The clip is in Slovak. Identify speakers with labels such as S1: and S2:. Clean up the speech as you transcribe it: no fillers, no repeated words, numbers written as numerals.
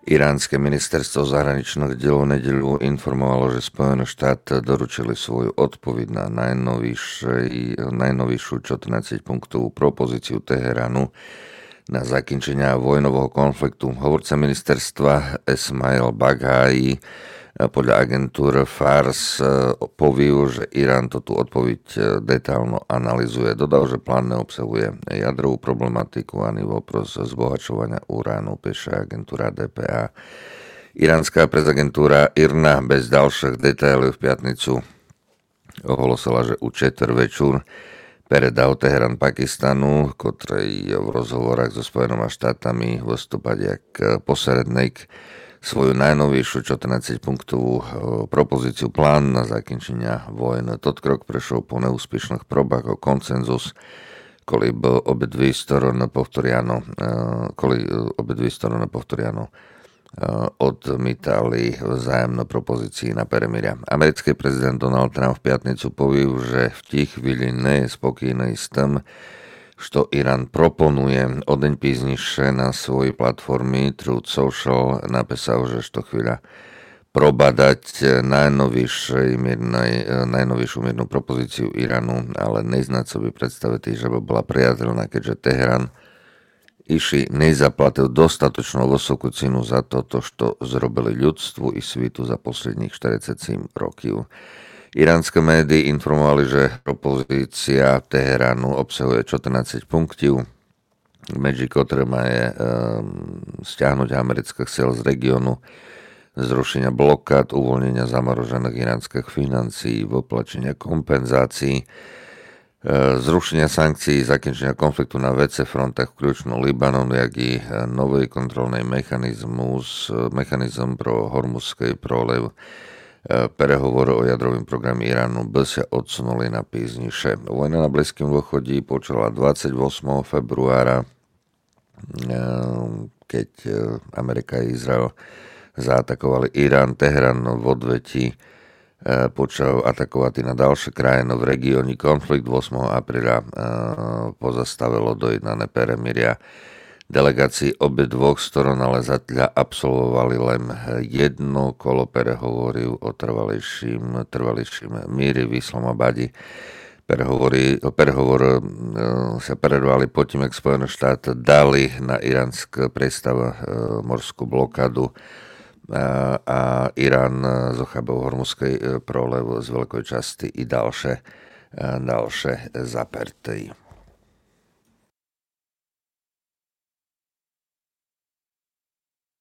S1: Iránske ministerstvo zahraničných dielov nedeľu informovalo, že Spojené štáty doručili svoju odpoveď na najnovýššiu 14-punktovú propozíciu Teheránu na zakončenia vojnového konfliktu. Hovorca ministerstva Esmail Baghai podľa agentúry Fars poviu, že Irán tú odpoveď detailno analyzuje. Dodal, že plán neobsahuje jadrovú problematiku ani vopros zbohačovania uránu, píše agentúra DPA. Iránska presagentúra IRNA bez ďalších detailov v piatnicu ohlasila, že u večer predal Teherán Pakistanu, ktorej v rozhovorách so Spojenými štátami vystúpať jak posredník svoju najnovejšiu 14-punktovú propozíciu plán na zakončenia vojny. Tot krok prešiel po neúspešných probách o konsenzus, koli obidve strany povtoriano odmítali vzájemné propozícii na peremiria. Americký prezident Donald Trump v piatnicu poviu, že v tých chvíli nie je spokojný s tým, što Irán proponuje. O deň píznišie na svojej platformy Truth Social napísal, že što chvíľa probadať najnovejšiu miernu propozíciu Iránu, ale neznať sobie predstaviť, že by bola priateľná, keďže Teherán iši nezaplatil dostatočnú vysokú cenu za toto, što zrobili ľudstvu i svitu za posledných 47 rokov. Iránske médií informovali, že propozícia Teheránu obsahuje 14 punktov, medzi ktorými je stiahnuť amerických síl z regiónu, zrušenia blokád, uvoľnenia zamrožených iránskych financií, vyplačenia kompenzácií, zrušenia sankcií, zakončenia konfliktu na WC frontách, vključno Libanonu, jak i nový kontrolný mechanizm pro Hormuzský proliv. Prehovory o jadrovým programe Iránu by sa odsunuli na pízniše. Vojna na Blízkym východe počala 28. februára, keď Amerika a Izrael zaatakovali Irán. Teherán v odvetí počal atakovať na ďalšie krajiny v regióne. Konflikt 8. apríla pozastavilo dojednané peremiria. Delegácii obe dvoch stron ale zatiaľ absolvovali len jedno kolo prehovorov o trvalejším míri v Islamabade. Prehovory sa prerovali potom, jak Spojené štáty dali na iránsk prístav morskú blokádu a Irán zochábal Hormuzský proliv z veľkej časti i ďalšie zapertej.